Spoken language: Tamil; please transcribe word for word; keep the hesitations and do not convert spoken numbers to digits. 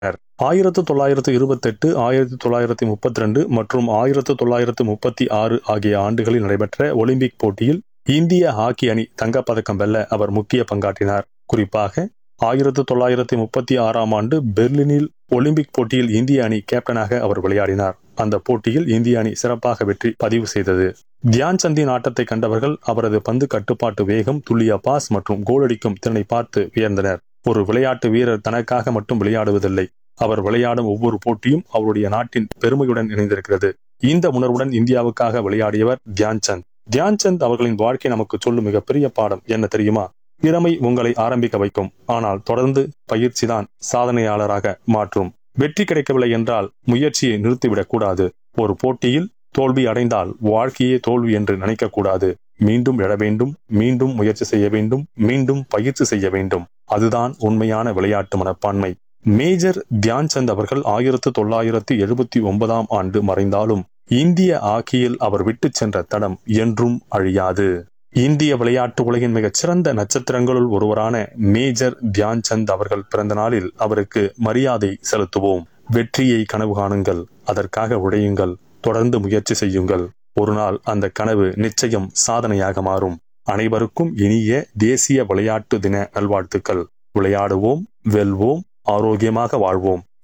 ஆயிரத்து தொள்ளாயிரத்து இருபத்தெட்டு, ஆயிரத்து தொள்ளாயிரத்து முப்பத்தி ரெண்டு மற்றும் ஆயிரத்து தொள்ளாயிரத்து முப்பத்தி ஆறு ஆகிய ஆண்டுகளில் நடைபெற்ற ஒலிம்பிக் போட்டியில் இந்திய ஹாக்கி அணி தங்கப்பதக்கம் வெல்ல அவர் முக்கிய பங்காற்றினார். குறிப்பாக ஆயிரத்து தொள்ளாயிரத்து முப்பத்தி ஆறாம் ஆண்டு பெர்லினில் ஒலிம்பிக் போட்டியில் இந்திய அணி கேப்டனாக அவர் விளையாடினார். அந்த போட்டியில் இந்திய அணி சிறப்பாக வெற்றி பதிவு செய்தது. தியான் சந்தின் ஆட்டத்தை கண்டவர்கள் அவரது பந்து கட்டுப்பாட்டு வேகம், துல்லிய பாஸ் மற்றும் கோலடிக்கும் திறனை பார்த்து வியந்தனர். ஒரு விளையாட்டு வீரர் தனக்காக மட்டும் விளையாடுவதில்லை, அவர் விளையாடும் ஒவ்வொரு போட்டியும் அவருடைய நாட்டின் பெருமையுடன் இணைந்திருக்கிறது. இந்த உணர்வுடன் இந்தியாவுக்காக விளையாடியவர் தியான் சந்த். தியான் சந்த் அவர்களின் வாழ்க்கை நமக்கு சொல்லும் மிகப்பெரிய பாடம் என்ன தெரியுமா? திறமை உங்களை ஆரம்பிக்க வைக்கும், ஆனால் தொடர்ந்து பயிற்சி தான் சாதனையாளராக மாற்றும். வெற்றி கிடைக்கவில்லை என்றால் முயற்சியை நிறுத்திவிடக் கூடாது. ஒரு போட்டியில் தோல்வி அடைந்தால் வாழ்க்கையே தோல்வி என்று நினைக்க கூடாது. மீண்டும் எழ வேண்டும், மீண்டும் முயற்சி செய்ய வேண்டும், மீண்டும் பயிற்சி செய்ய வேண்டும். அதுதான் உண்மையான விளையாட்டு மனப்பான்மை. மேஜர் தியான் சந்த் அவர்கள் ஆயிரத்து தொள்ளாயிரத்து எழுபத்தி ஒன்பதாம் ஆண்டு மறைந்தாலும் இந்திய ஹாக்கியில் அவர் விட்டு சென்ற தடம் என்றும் அழியாது. இந்திய விளையாட்டு உலகின் மிகச் சிறந்த நட்சத்திரங்களுள் ஒருவரான மேஜர் தியான் சந்த் அவர்கள் பிறந்த நாளில் அவருக்கு மரியாதை செலுத்துவோம். வெற்றியை கனவு காணுங்கள், அதற்காக உழையுங்கள், தொடர்ந்து முயற்சி செய்யுங்கள். ஒரு நாள் அந்த கனவு நிச்சயம் சாதனையாக மாறும். அனைவருக்கும் இனிய தேசிய விளையாட்டு தின நல்வாழ்த்துக்கள். விளையாடுவோம், வெல்வோம், ஆரோக்கியமாக வாழ்வோம்.